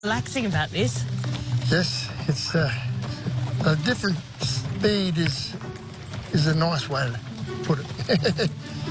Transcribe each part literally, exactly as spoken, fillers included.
Relaxing about this. Yes, it's uh, a different speed is is a nice way to put it.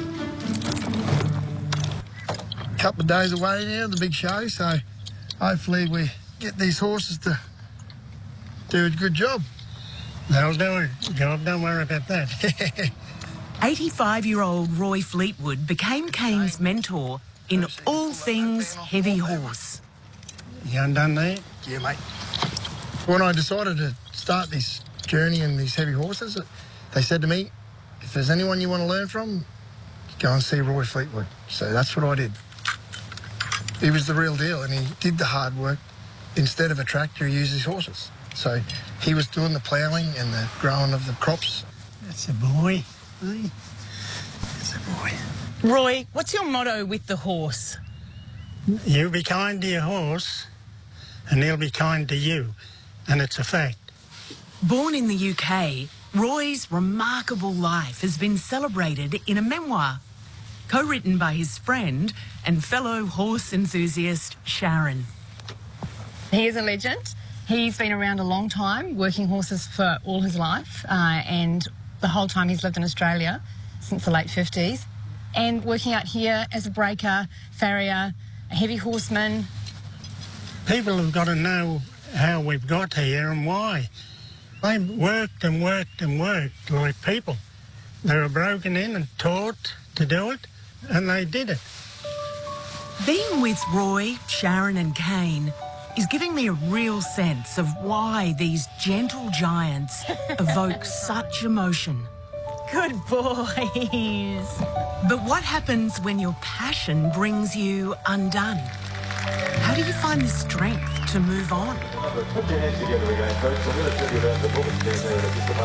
A couple of days away now, the big show, so hopefully we get these horses to do a good job. They'll do a job, don't worry about that. eighty-five-year-old Roy Fleetwood became Kane's mentor in all things heavy horse. You undone there? Yeah, mate. When I decided to start this journey in these heavy horses, they said to me, if there's anyone you want to learn from, go and see Roy Fleetwood. So that's what I did. He was the real deal, and he did the hard work. Instead of a tractor, he used his horses. So he was doing the ploughing and the growing of the crops. That's a boy. That's a boy. Roy, what's your motto with the horse? You be kind to your horse, and he'll be kind to you. And it's a fact. Born in the U K, Roy's remarkable life has been celebrated in a memoir, co-written by his friend and fellow horse enthusiast Sharon. He is a legend. He's been around a long time, working horses for all his life, uh, and the whole time he's lived in Australia, since the late fifties, and working out here as a breaker, farrier, a heavy horseman. People have got to know how we've got here and why. They worked and worked and worked like people. They were broken in and taught to do it, and they did it. Being with Roy, Sharon and Kane is giving me a real sense of why these gentle giants evoke such emotion. Good boys. But what happens when your passion brings you undone? How do you find the strength to move on? Put your hands together again, folks. I'm going to tell you about the book stand there in just a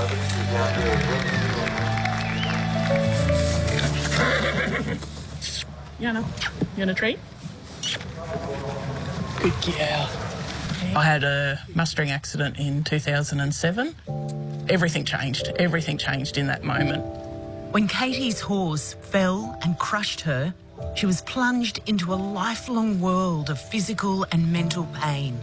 moment. You wanna, you want a treat? Good girl. I had a mustering accident in two thousand seven. Everything changed. Everything changed in that moment. When Katie's horse fell and crushed her, she was plunged into a lifelong world of physical and mental pain.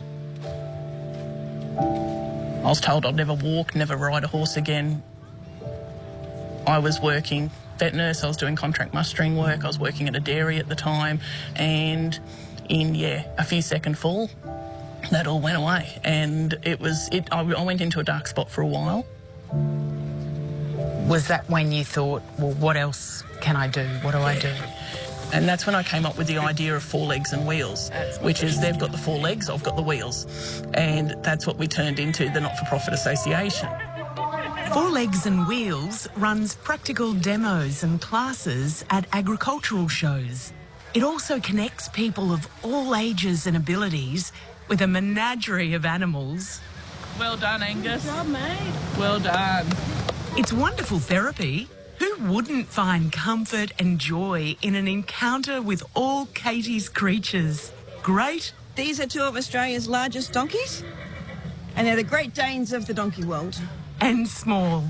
I was told I'd never walk, never ride a horse again. I was working vet nurse, I was doing contract mustering work, I was working at a dairy at the time, and in, yeah, a few second fall, that all went away. And it was, it. I, I went into a dark spot for a while. Was that when you thought, well, what else can I do? What do I do? And that's when I came up with the idea of Four Legs and Wheels, which is they've got the four legs, I've got the wheels. And that's what we turned into, the Not-for-Profit Association. Four Legs and Wheels runs practical demos and classes at agricultural shows. It also connects people of all ages and abilities with a menagerie of animals. Well done, Angus. Good job, mate. Well done. It's wonderful therapy. Who wouldn't find comfort and joy in an encounter with all Katie's creatures? Great. These are two of Australia's largest donkeys, and they're the Great Danes of the donkey world. And small.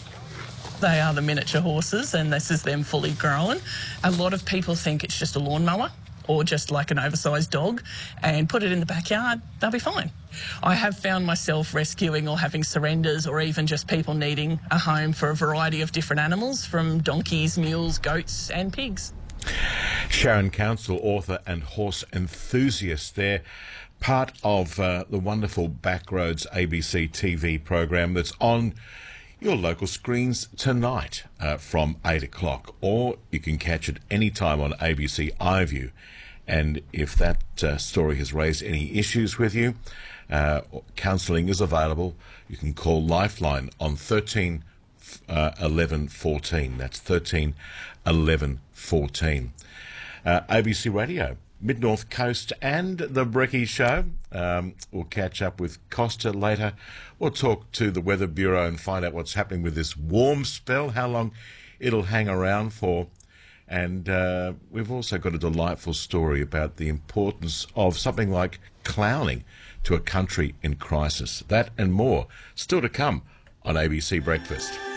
They are the miniature horses, and this is them fully grown. A lot of people think it's just a lawnmower or just like an oversized dog, and put it in the backyard, they'll be fine. I have found myself rescuing or having surrenders, or even just people needing a home for a variety of different animals, from donkeys, mules, goats and pigs. Sharon Council, author and horse enthusiast there, part of uh, the wonderful Backroads A B C T V program that's on your local screens tonight uh, from eight o'clock, or you can catch it anytime on A B C iView. And if that uh, story has raised any issues with you, uh, counselling is available. You can call Lifeline on thirteen eleven fourteen. That's thirteen eleven fourteen. Uh, A B C Radio, Mid-North Coast and The Brekkie Show. Um, we'll catch up with Costa later. We'll talk to the Weather Bureau and find out what's happening with this warm spell, how long it'll hang around for. And uh, we've also got a delightful story about the importance of something like clowning to a country in crisis. That and more still to come on A B C Breakfast.